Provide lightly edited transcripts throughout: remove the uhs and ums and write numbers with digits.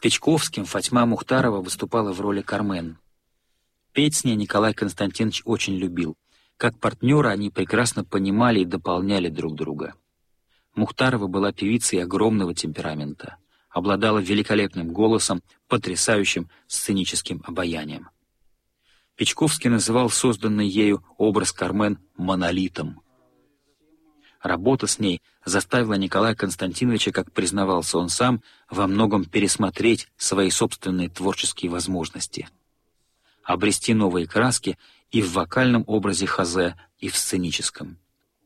Печковским Фатьма Мухтарова выступала в роли Кармен. Петь с ней Николай Константинович очень любил. Как партнеры они прекрасно понимали и дополняли друг друга. Мухтарова была певицей огромного темперамента, обладала великолепным голосом, потрясающим сценическим обаянием. Печковский называл созданный ею образ Кармен монолитом. Работа с ней заставила Николая Константиновича, как признавался он сам, во многом пересмотреть свои собственные творческие возможности, обрести новые краски и в вокальном образе Хозе, и в сценическом.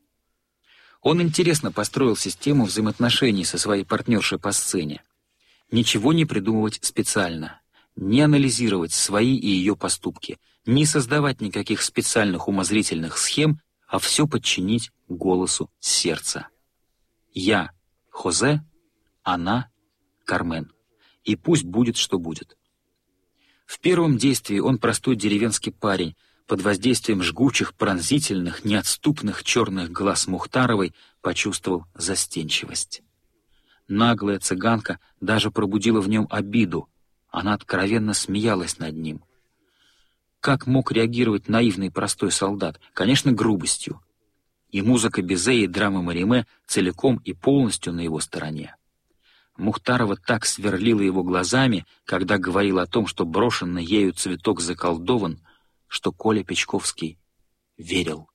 Он интересно построил систему взаимоотношений со своей партнершей по сцене. Ничего не придумывать специально, не анализировать свои и ее поступки, не создавать никаких специальных умозрительных схем, а все подчинить голосу сердца. Я — Хозе, она — Кармен. И пусть будет, что будет. В первом действии он простой деревенский парень, под воздействием жгучих, пронзительных, неотступных черных глаз Мухтаровой почувствовал застенчивость. Наглая цыганка даже пробудила в нем обиду. Она откровенно смеялась над ним. Как мог реагировать наивный простой солдат? Конечно, грубостью. И музыка Бизе и драма Мариме целиком и полностью на его стороне. Мухтарова так сверлила его глазами, когда говорила о том, что брошенный ею цветок заколдован, что Коля Печковский верил.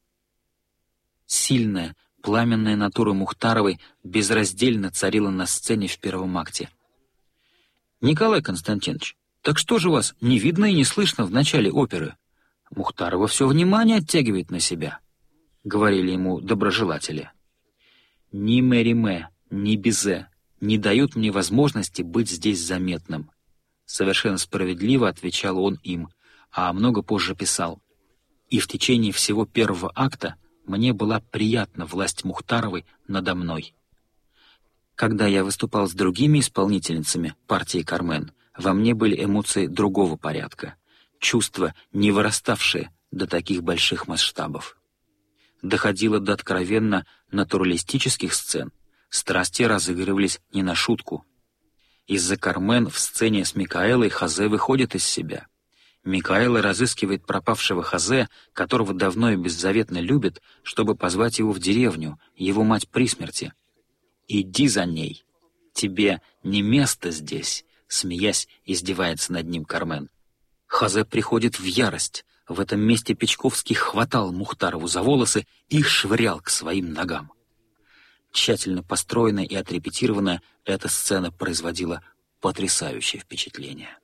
Сильная, пламенная натура Мухтаровой безраздельно царила на сцене в первом акте. «Николай Константинович, так что же вас не видно и не слышно в начале оперы? Мухтарова все внимание оттягивает на себя», — говорили ему доброжелатели. «Ни Мариме, ни Бизе не дают мне возможности быть здесь заметным», — совершенно справедливо отвечал он им, а много позже писал: «И в течение всего первого акта мне была приятна власть Мухтаровой надо мной. Когда я выступал с другими исполнительницами партии Кармен, во мне были эмоции другого порядка, чувства, не выраставшие до таких больших масштабов. Доходило до откровенно натуралистических сцен, страсти разыгрывались не на шутку. Из-за Кармен в сцене с Микаэлой Хозе выходит из себя. Микаэла разыскивает пропавшего Хозе, которого давно и беззаветно любит, чтобы позвать его в деревню, его мать при смерти. «Иди за ней, тебе не место здесь», — смеясь, издевается над ним Кармен. Хозе приходит в ярость. В этом месте Печковский хватал Мухтарову за волосы и швырял к своим ногам. Тщательно построенная и отрепетированная, эта сцена производила потрясающее впечатление.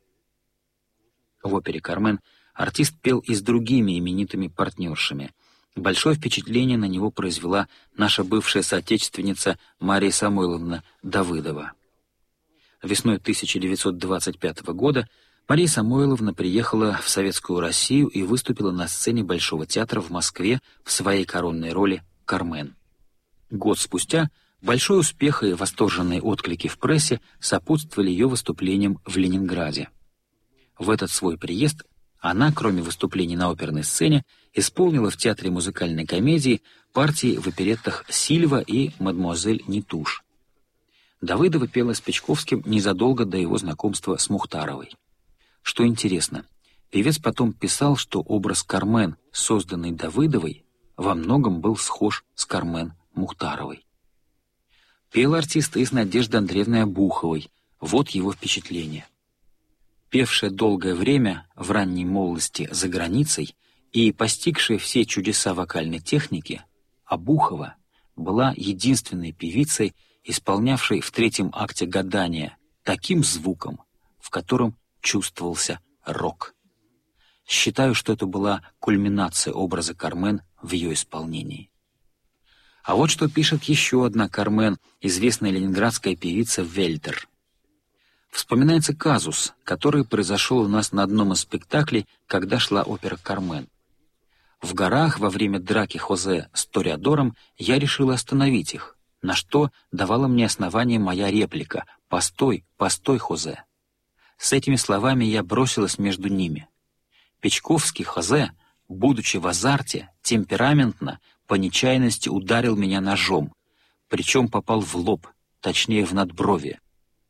В опере «Кармен» артист пел и с другими именитыми партнершами. Большое впечатление на него произвела наша бывшая соотечественница Мария Самойловна Давыдова. Весной 1925 года Мария Самойловна приехала в Советскую Россию и выступила на сцене Большого театра в Москве в своей коронной роли «Кармен». Год спустя большой успех и восторженные отклики в прессе сопутствовали ее выступлениям в Ленинграде. В этот свой приезд она, кроме выступлений на оперной сцене, исполнила в Театре музыкальной комедии партии в опереттах «Сильва» и «Мадемуазель Нетуш». Давыдова пела с Печковским незадолго до его знакомства с Мухтаровой. Что интересно, певец потом писал, что образ Кармен, созданный Давыдовой, во многом был схож с Кармен Мухтаровой. Пел артист и с Надеждой Андреевной Обуховой. Вот его впечатление. Певшая долгое время в ранней молодости за границей и постигшая все чудеса вокальной техники, Обухова была единственной певицей, исполнявшей в третьем акте «Гадания» таким звуком, в котором чувствовался рок. Считаю, что это была кульминация образа Кармен в ее исполнении. А вот что пишет еще одна Кармен, известная ленинградская певица Вельтер. Вспоминается казус, который произошел у нас на одном из спектаклей, когда шла опера «Кармен». В горах во время драки Хозе с Тореадором я решила остановить их, на что давала мне основание моя реплика: «Постой, постой, Хозе». С этими словами я бросилась между ними. Печковский Хозе, будучи в азарте, темпераментно, по нечаянности ударил меня ножом, причем попал в лоб, точнее в надбровье.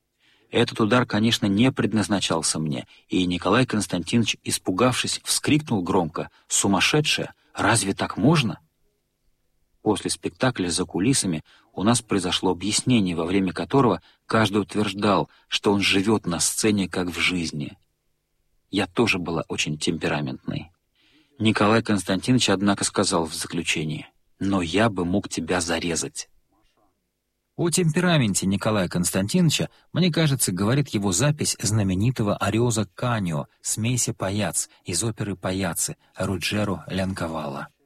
Этот удар, конечно, не предназначался мне, и Николай Константинович, испугавшись, вскрикнул громко: «Сумасшедшая! Разве так можно?» После спектакля за кулисами у нас произошло объяснение, во время которого каждый утверждал, что он живет на сцене как в жизни. Я тоже была очень темпераментной. Николай Константинович, однако, сказал в заключении: «Но я бы мог тебя зарезать». О темпераменте Николая Константиновича, мне кажется, говорит его запись знаменитого ариоза «Канио» смеси «Паяц» из оперы «Паяцы» Руджеро Лянкавалла.